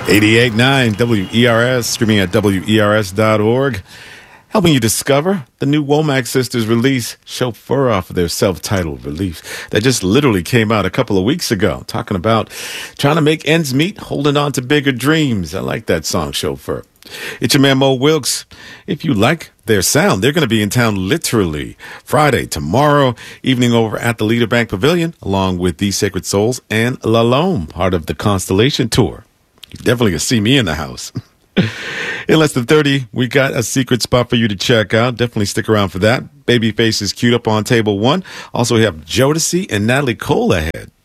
88.9 WERS, streaming at WERS.org. Helping you discover the new Womack Sisters release, Chauffeur, off of their self-titled release that just literally came out a couple of weeks ago, talking about trying to make ends meet, holding on to bigger dreams. I like that song, Chauffeur. It's your man, Mo Wilkes. If you like their sound, they're going to be in town literally Friday, tomorrow evening over at the Leader Bank Pavilion, along with The Sacred Souls and La Lome, part of the Constellation Tour. You definitely can see me in the house. In less than 30, we got a secret spot for you to check out. Definitely stick around for that. Babyface is queued up on table one. Also, we have Jodeci and Natalie Cole ahead.